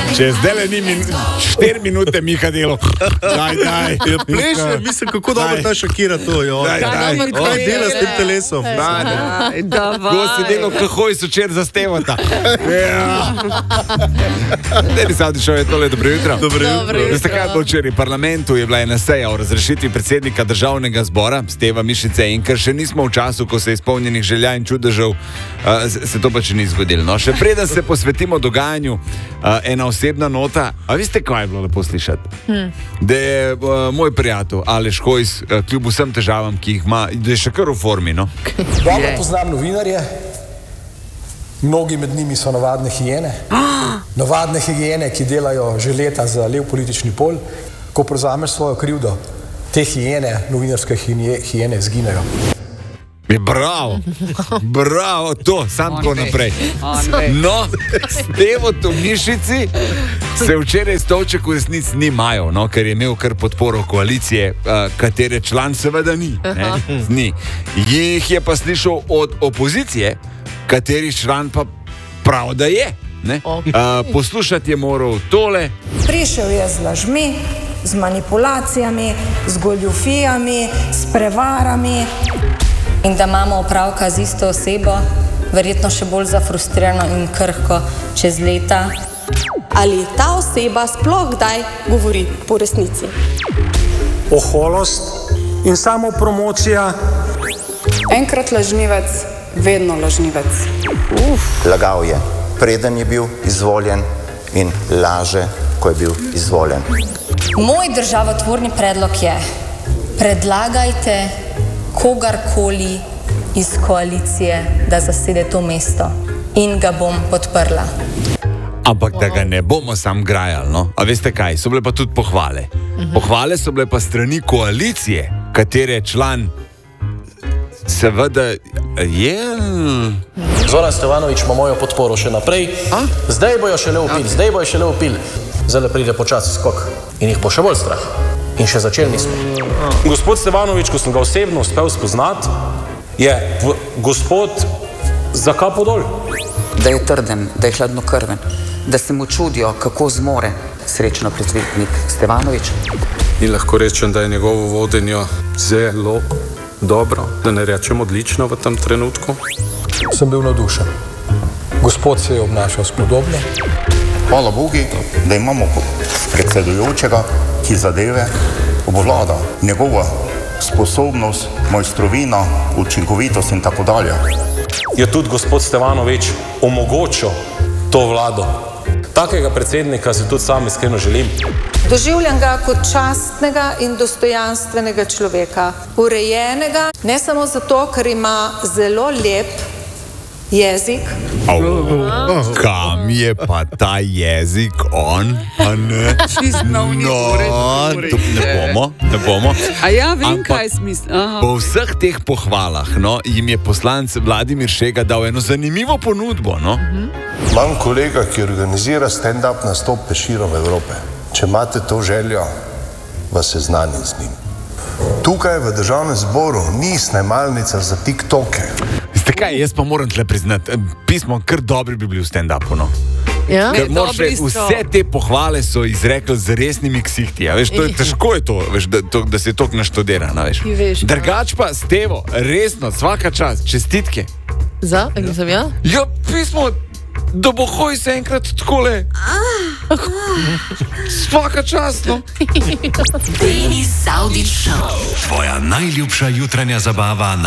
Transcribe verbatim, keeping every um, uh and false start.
Če zdaj le ni min, štiri minute Miha delo. Daj, daj. Ja, pleše, mislim, kako dobro ta Shakira to, jo. Daj, daj. Kaj dela s tem telesom? Daj, daj. Ko si delo, kako so čer zastevata. Ja. Deli Savdi šov je tole, dobro jutro. Dobro jutro. Veste kaj, bo včeraj v parlamentu je bila ena seja o razrešitvi predsednika državnega zbora, Steva Mišice, in ker še nismo v času, ko se je izpolnjenih želja in čudežev, uh, se to pa še ni zgodilo. No, še preden se posvetimo dogajanju, uh, ena osebna nota. A veste, kaj je bilo lepo slišati? Hmm. Da je uh, moj prijatelj Aleš Hojs, uh, kljub vsem težavam, ki jih ima, da je še kar v formi, no? Dobro poznam novinarje, mnogi med njimi so navadne hijene, navadne hijene, ki delajo že leta za lev politični pol. Ko prevzameš svojo krivdo, te hijene, novinarske hijene, zginejo. Bravo, bravo, to, sam to naprej. No, Stevo Mišici se včeraj stolček v resnici ni majal, no, ker je imel kar podporo koalicije, uh, katere član seveda ni, ne, ni. Jih je pa slišal od opozicije, kateri član pa prav, da je. Ne? Uh, poslušati je moral tole. Prišel je z lažmi, z manipulacijami, z goljufijami, s prevarami. In da imamo opravka z isto osebo, verjetno še bolj zafrustrirano in krhko čez leta. Ali ta oseba sploh kdaj govori po resnici? Oholost in samo promocija. Enkrat lažnivec, vedno lažnivec. Uf. Lagal je, preden je bil izvoljen, in laže, ko je bil izvoljen. Moj državotvorni predlog je: predlagajte kogarkoli iz koalicije, da zasede to mesto, in ga bom podprla. Ampak da ga ne bomo sam grajali, no? A veste kaj, so bile pa tudi pohvale. Pohvale so bile pa strani koalicije, katere član seveda je... Zoran Stevanović ima mojo podporo še naprej. A? Zdaj bojo šele upili, zdaj bojo šele upili. Zdaj le pride počasi skok in jih bo še bolj strah. In še začeli nismo. Gospod Stevanović, ko sem ga osebno uspel spoznati, je v, gospod za kapo dol. Da je trden, da je hladnokrven, da se mu čudijo, kako zmore srečno predsednik Stevanović. In lahko rečem, da je njegovo vodenje zelo dobro, da ne rečem odlično v tem trenutku. Sem bil navdušen. Gospod se je obnašal spodobno. Hvala Bogu, da imamo predsedujočega, ki zadeve obvlada. Njegova sposobnost, mojstrovina, učinkovitost in tako dalje. Je tudi gospod Stevanović omogočil to vlado. Takega predsednika si tudi sam iskreno želim. Doživljam ga kot častnega in dostojanstvenega človeka, urejenega, ne samo zato, ker ima zelo lep jezik. Oh, kam je pa ta jezik on? A ne? No, to ne bomo, ne bomo. A ja, vem, ampak kaj smisel. Po vseh teh pohvalah, no, jim je poslanec Vladimir Šega dal eno zanimivo ponudbo, no. Imam kolega, ki organizira stand-up nastope širom Evrope. Če imate to željo, vas seznanim z njim. Tukaj v državnem zboru ni snemalnica za TikToke. Veste kaj, jaz pa moram tle priznati, pismo kar dobri bi bili v stand-upu, no. Ja? Ker moraš reči, vse te pohvale so izrekli z resnimi ksihti, a veš, to je težko je to, veš, da, to, da si tok naštoderan, a veš. veš Drugač pa, Stevo, resno, svaka čast, čestitke. Za, kaj sem ja? Ja, pismo, da bo Hojs enkrat takole. Svaka čast, no. Denis Savdić Show. Tvoja najljubša jutranja zabava na